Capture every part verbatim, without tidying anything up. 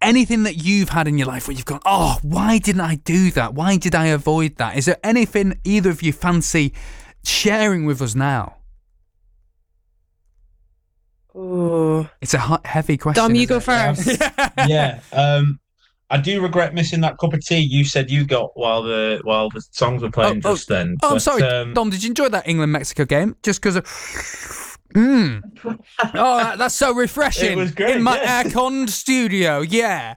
anything that you've had in your life where you've gone, oh, why didn't I do that? Why did I avoid that? Is there anything either of you fancy sharing with us now? Ooh. It's a hot, heavy question. Dom, you go it? first. Yeah. Um, I do regret missing that cup of tea you said you got while the while the songs were playing oh, just oh, then. Oh, I'm but, sorry, um, Dom. Did you enjoy that England-Mexico game? Just because of... Mm. Oh, that, that's so refreshing. It was great, in my yeah. air-conned studio, yeah.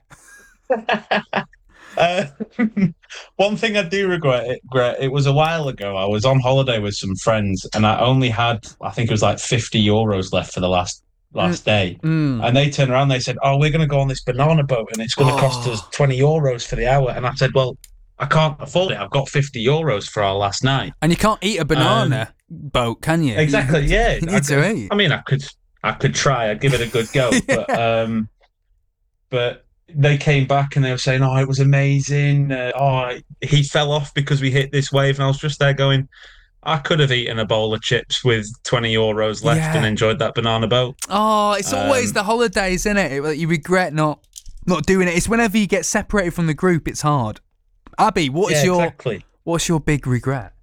uh, one thing I do regret, it, regret, it was a while ago. I was on holiday with some friends, and I only had, I think it was like fifty euros left for the last last Mm. day. Mm. And they turned around, they said, "Oh, we're going to go on this banana boat, and it's going to Oh. cost us twenty euros for the hour." And I said, "Well, I can't afford it. I've got fifty euros for our last night." And you can't eat a banana um, boat, can you? Exactly, yeah. You need I to could, eat. I mean, I could, I could try. I'd give it a good go, Yeah. but, um, but they came back and they were saying, "Oh, it was amazing. Uh, oh, he fell off because we hit this wave," and I was just there going, I could have eaten a bowl of chips with twenty euros left Yeah. and enjoyed that banana boat. Oh, it's always Um, the holidays, isn't it? it? You regret not not doing it. It's whenever you get separated from the group, it's hard. Abby, what is yeah, your exactly. what's your big regret?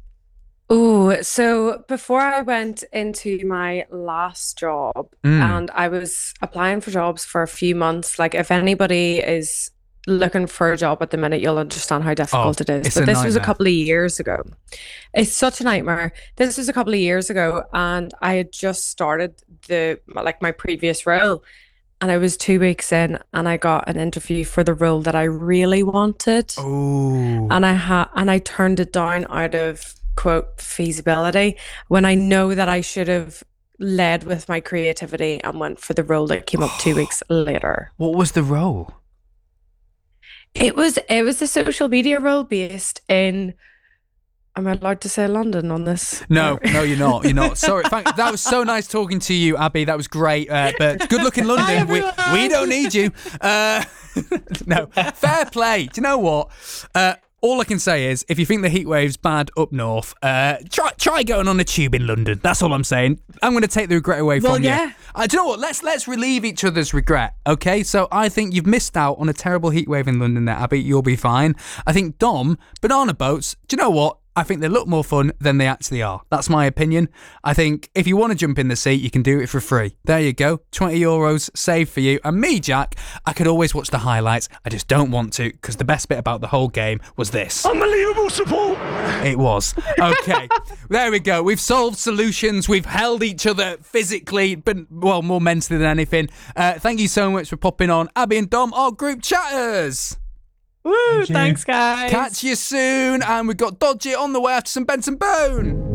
Oh, so before I went into my last job Mm. and I was applying for jobs for a few months, like if anybody is looking for a job at the minute, you'll understand how difficult Oh, it is. it's But a this was a nightmare. couple of years ago. It's such a nightmare. This was a couple of years ago, and I had just started the like my previous role, and I was two weeks in, and I got an interview for the role that I really wanted, Oh, and I had and I turned it down out of quote feasibility when I know that I should have led with my creativity and went for the role that came up two weeks later. what was the role? It was it was a social media role based in. Am I allowed to say London on this? No, no, you're not. You're not. Sorry. Thank, that was so nice talking to you, Abby. That was great. Uh, but good luck in London. We, we don't need you. Uh, no, fair play. Do you know what? Uh, all I can say is, if you think the heat wave's bad up north, uh, try try going on a tube in London. That's all I'm saying. I'm going to take the regret away Well, from yeah. you. Uh, do you know what? Let's let's relieve each other's regret. Okay. So I think you've missed out on a terrible heat wave in London. There, Abby. You'll be fine. I think Dom, banana boats. Do you know what? I think they look more fun than they actually are. That's my opinion. I think if you want to jump in the sea, you can do it for free. There you go. twenty euros saved for you. And me, Jack, I could always watch the highlights. I just don't want to, because the best bit about the whole game was this. Unbelievable support! It was. Okay. There we go. We've solved solutions. We've held each other physically, but, well, more mentally than anything. Uh, thank you so much for popping on. Abby and Dom are group chatters. Woo! Thanks, guys. Catch you soon. And we've got Dodgy on the way after some Benson Bone.